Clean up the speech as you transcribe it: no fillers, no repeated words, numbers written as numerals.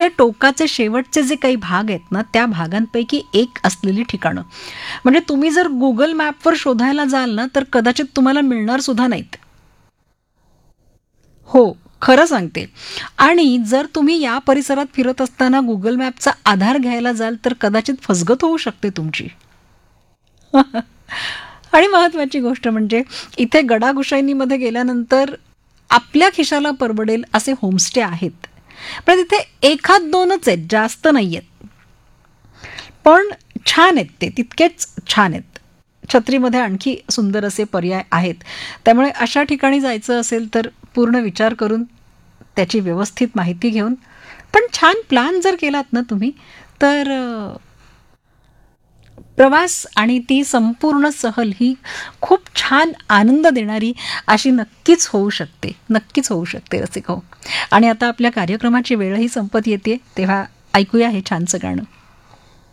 टोकाचे शेवटचे जे काही भाग आहेत ना, त्या भागांपैकी एक असलेली ठिकाणं. म्हणजे तुम्ही जर गुगल मॅपवर शोधायला जाल ना, तर कदाचित तुम्हाला मिळणार सुद्धा नाहीत. हो, खरं सांगते. आणि जर तुम्ही या परिसरात फिरत असताना गुगल मॅपचा आधार घ्यायला जाल, तर कदाचित फसगत होऊ शकते तुमची. आणि महत्वाची गोष्ट म्हणजे इथे गडागुशाईनीमध्ये गेल्यानंतर आपल्या खिशाला परवडेल असे होमस्टे आहेत. पण तिथे एखाद दोनच आहेत, जास्त नाही आहेत. पण छान आहेत ते, तितकेच छान आहेत. छत्रीमध्ये आणखी सुंदर असे पर्याय आहेत. त्यामुळे अशा ठिकाणी जायचं असेल तर पूर्ण विचार करून त्याची व्यवस्थित माहिती घेऊन पण छान प्लॅन जर केलात ना तुम्ही, तर प्रवास आणि ती संपूर्ण सहल ही खूप छान आनंद देणारी अशी नक्कीच होऊ शकते. नक्कीच होऊ शकते रसिको. आणि आता आपल्या कार्यक्रमाची वेळही संपत येते, तेव्हा ऐकूया हे छानसं गाणं.